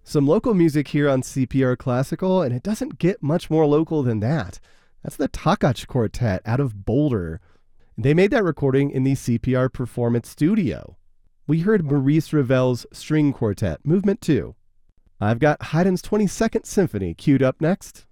Some local music here on CPR Classical, and it doesn't get much more local than that. That's the Takach Quartet out of Boulder. They made that recording in the CPR Performance Studio. We heard Maurice Ravel's String Quartet, Movement 2. I've got Haydn's 22nd Symphony queued up next.